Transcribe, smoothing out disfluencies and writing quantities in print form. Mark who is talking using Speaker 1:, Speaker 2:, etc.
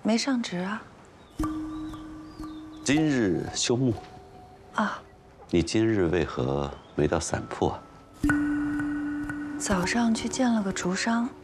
Speaker 1: 没上职啊？
Speaker 2: 今日休沐。
Speaker 1: 啊，
Speaker 2: 你今日为何没到散铺啊？
Speaker 1: 早上去见了个竹商，